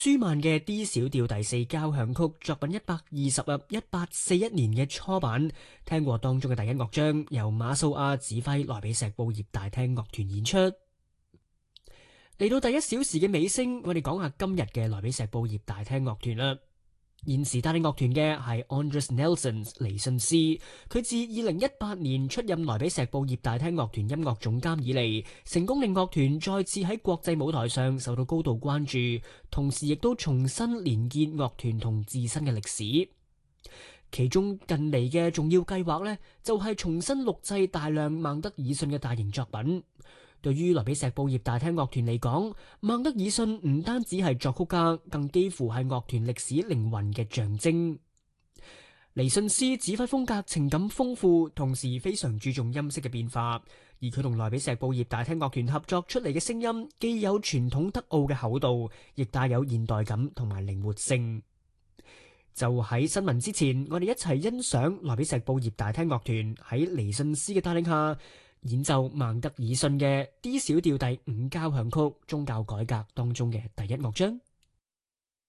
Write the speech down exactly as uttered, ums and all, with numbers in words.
舒曼嘅 D 小調第四交響曲作品一百二十入一八四一年嘅初版，聽過當中嘅第一樂章，由馬素亞指揮萊比錫布葉大廳樂團演出。嚟到第一小時嘅尾聲，我哋講下今日嘅萊比錫布葉大廳樂團啦。現時帶領樂團嘅係 Andris Nelsons 尼遜斯，佢自二零一八年出任萊比錫布葉大廳樂團音樂總監以嚟，成功令樂團再次喺國際舞台上受到高度關注，同時亦都重新連結樂團同自身嘅歷史。其中近嚟嘅重要計劃呢，就係重新錄製大量孟德爾遜嘅大型作品。對於萊比錫布葉大廳樂團嚟講，孟德爾遜唔單止係作曲家，更幾乎係樂團歷史靈魂嘅象徵。尼遜斯指揮風格情感豐富，同時非常注重音色嘅變化，而佢同萊比錫布葉大廳樂團合作出嚟嘅聲音，既有傳統德奧嘅厚度，亦帶有現代感同埋靈活性。就喺新聞之前，我哋一齊欣賞萊比錫布葉大廳樂團喺尼遜斯嘅帶領下演奏孟德爾遜嘅 D 小調第五交響曲宗教改革當中嘅第一樂章。